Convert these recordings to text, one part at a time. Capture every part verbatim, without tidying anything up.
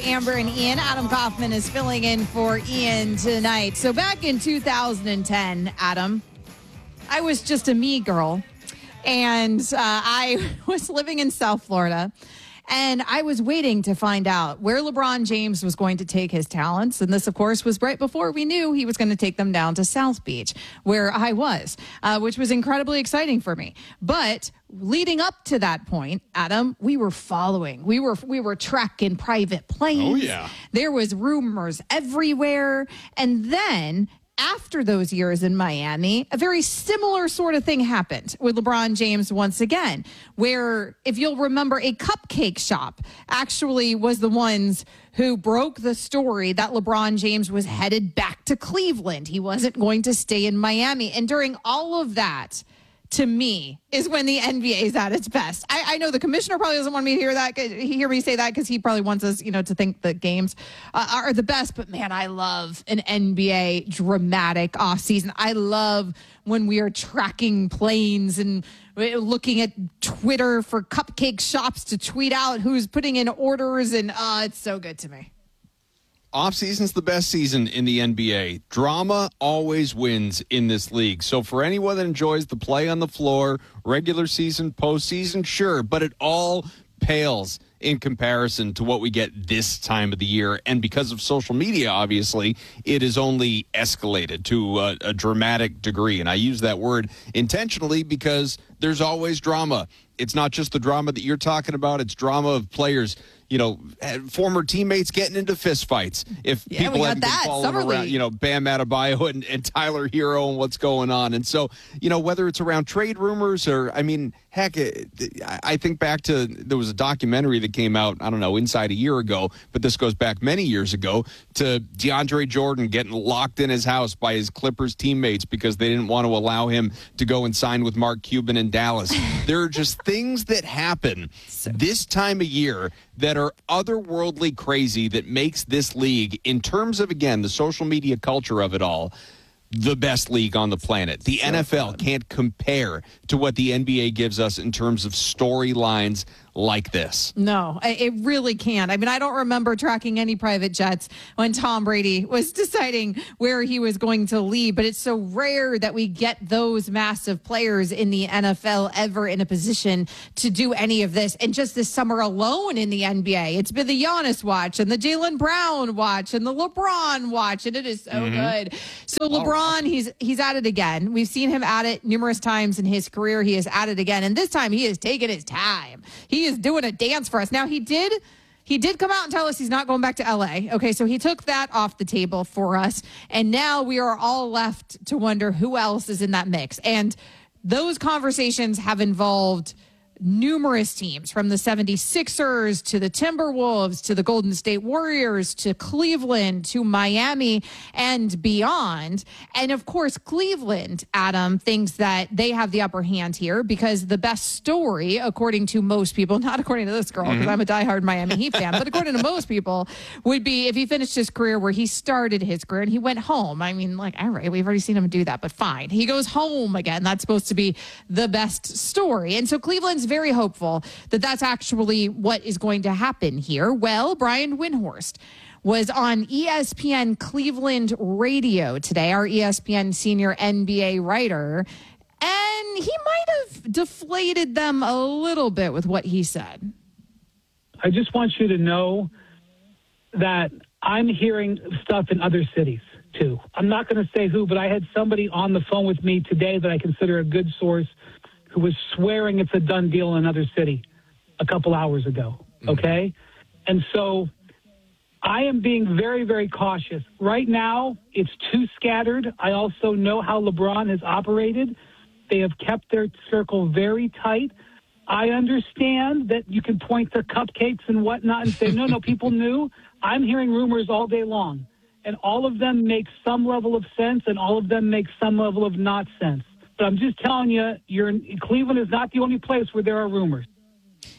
Amber and Ian. Adam Kaufman is filling in for Ian tonight. So back in two thousand ten, Adam, I was just a me girl, and uh, I was living in South Florida. And I was waiting to find out where LeBron James was going to take his talents. And this, of course, was right before we knew he was going to take them down to South Beach, where I was, uh, which was incredibly exciting for me. But leading up to that point, Adam, we were following. We were we were tracking private planes. Oh, yeah. There was rumors everywhere. And then after those years in Miami, a very similar sort of thing happened with LeBron James once again, where, if you'll remember, a cupcake shop actually was the ones who broke the story that LeBron James was headed back to Cleveland. He wasn't going to stay in Miami. And during all of that, to me, is when the N B A is at its best. I, I know the commissioner probably doesn't want me to hear that, hear me say that, because he probably wants us, you know, to think the games uh, are the best. But man, I love an N B A dramatic offseason. I love when we are tracking planes and looking at Twitter for cupcake shops to tweet out who's putting in orders, and uh, it's so good to me. Off-season's the best season in the N B A. Drama always wins in this league. So for anyone that enjoys the play on the floor, regular season, postseason, sure, but it all pales in comparison to what we get this time of the year. And because of social media, obviously, it is only escalated to a, a dramatic degree. And I use that word intentionally because there's always drama. It's not just the drama that you're talking about. It's drama of players, you know, former teammates getting into fistfights. If yeah, people haven't been that. following Summer around, League. you know, Bam Adebayo and, and Tyler Hero and what's going on. And so, you know, whether it's around trade rumors or, I mean, heck, I think back to, there was a documentary that came out, I don't know, inside a year ago, but this goes back many years ago, to DeAndre Jordan getting locked in his house by his Clippers teammates because they didn't want to allow him to go and sign with Mark Cuban in Dallas. There are just things that happen this time of year that are otherworldly crazy that makes this league, in terms of, again, the social media culture of it all, the best league on the planet. The so N F L fun. Can't compare to what the N B A gives us in terms of storylines like this. No, it really can't. I mean, I don't remember tracking any private jets when Tom Brady was deciding where he was going to leave, but it's so rare that we get those massive players in the N F L ever in a position to do any of this. And just this summer alone in the N B A, it's been the Giannis watch and the Jaylen Brown watch and the LeBron watch, and it is so mm-hmm. good. So LeBron, he's he's at it again. We've seen him at it numerous times in his career. He is at it again, and this time he is taking his time. He is doing a dance for us. Now, he did he did come out and tell us he's not going back to L A. Okay, so he took that off the table for us, and now we are all left to wonder who else is in that mix. And those conversations have involved numerous teams, from the seventy-sixers to the Timberwolves to the Golden State Warriors to Cleveland to Miami and beyond. And of course, Cleveland, Adam, thinks that they have the upper hand here because the best story, according to most people, not according to this girl, because mm-hmm. I'm a diehard Miami Heat fan, but according to most people, would be if he finished his career where he started his career and he went home. I mean, like, all right, we've already seen him do that, but fine. He goes home again. That's supposed to be the best story. And so Cleveland's very hopeful that that's actually what is going to happen here. Well, Brian Windhorst was on E S P N Cleveland Radio today, our E S P N senior N B A writer, and he might have deflated them a little bit with what he said. I just want you to know that I'm hearing stuff in other cities, too. I'm not going to say who, but I had somebody on the phone with me today that I consider a good source who was swearing it's a done deal in another city a couple hours ago, okay? Mm-hmm. And so I am being very, very cautious. Right now, it's too scattered. I also know how LeBron has operated. They have kept their circle very tight. I understand that you can point to cupcakes and whatnot and say, no, no, people knew. I'm hearing rumors all day long, and all of them make some level of sense, and all of them make some level of not sense. But I'm just telling you, you're in, Cleveland is not the only place where there are rumors.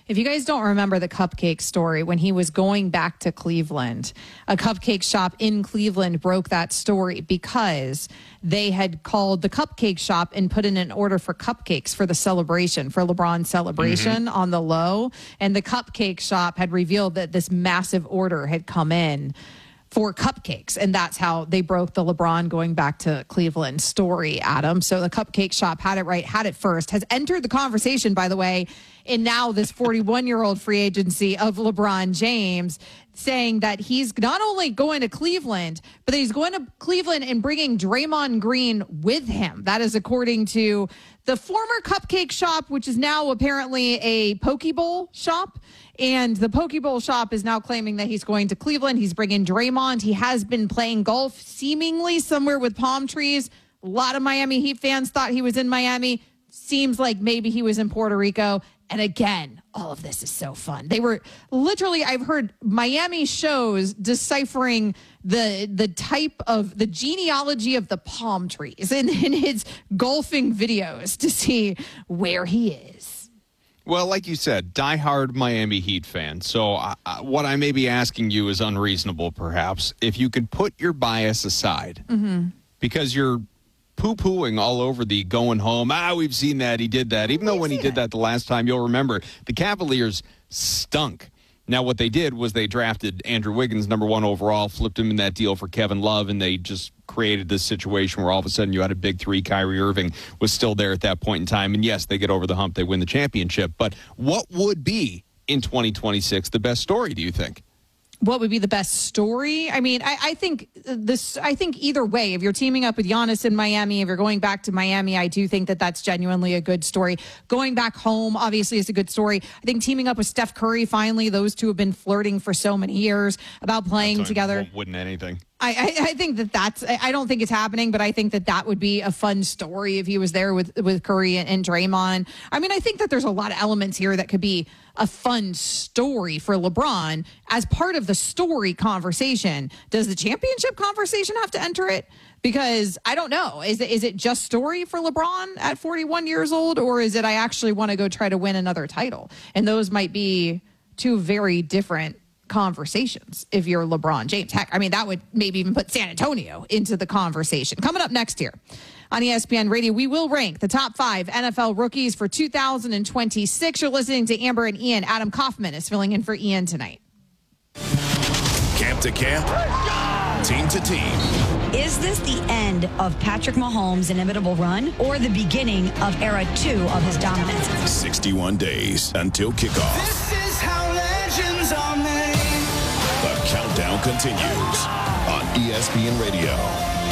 If you guys don't remember the cupcake story, when he was going back to Cleveland, a cupcake shop in Cleveland broke that story because they had called the cupcake shop and put in an order for cupcakes for the celebration, for LeBron's celebration mm-hmm. on the low. And the cupcake shop had revealed that this massive order had come in for cupcakes. And that's how they broke the LeBron going back to Cleveland story, Adam. So the cupcake shop had it right, had it first, has entered the conversation, by the way, in now this forty-one-year-old free agency of LeBron James, saying that he's not only going to Cleveland, but that he's going to Cleveland and bringing Draymond Green with him. That is according to the former cupcake shop, which is now apparently a Poke Bowl shop. And the Poke Bowl shop is now claiming that he's going to Cleveland. He's bringing Draymond. He has been playing golf seemingly somewhere with palm trees. A lot of Miami Heat fans thought he was in Miami. Seems like maybe he was in Puerto Rico. And again, all of this is so fun. They were literally, I've heard Miami shows deciphering the the type of the genealogy of the palm trees in, in his golfing videos to see where he is. Well, like you said, diehard Miami Heat fan. So uh, what I may be asking you is unreasonable, perhaps. If you could put your bias aside, mm-hmm. because you're poo-pooing all over the going home. Ah, we've seen that. He did that. Even though when he did that the last time, you'll remember, the Cavaliers stunk. Now, what they did was they drafted Andrew Wiggins, number one overall, flipped him in that deal for Kevin Love, and they just created this situation where all of a sudden you had a big three. Kyrie Irving was still there at that point in time. And, yes, they get over the hump. They win the championship. But what would be, in twenty twenty-six, the best story, do you think? What would be the best story? I mean, I, I think this. I think either way, if you're teaming up with Giannis in Miami, if you're going back to Miami, I do think that that's genuinely a good story. Going back home, obviously, is a good story. I think teaming up with Steph Curry, finally, those two have been flirting for so many years about playing together. Wouldn't anything. I, I, I think that that's, I don't think it's happening, but I think that that would be a fun story if he was there with, with Curry and, and Draymond. I mean, I think that there's a lot of elements here that could be a fun story for LeBron as part of the story conversation. Does the championship conversation have to enter it? Because I don't know. Is it, is it just story for LeBron at forty-one years old, or is it I actually want to go try to win another title? And those might be two very different conversations if you're LeBron James. Heck, I mean, that would maybe even put San Antonio into the conversation. Coming up next year on E S P N Radio, we will rank the top five N F L rookies for two thousand twenty-six. You're listening to Amber and Ian. Adam Kaufman is filling in for Ian tonight. Camp to camp, team to team. Is this the end of Patrick Mahomes' inimitable run or the beginning of era two of his dominance? sixty-one days until kickoff. This is how legends are made. The countdown continues on E S P N Radio.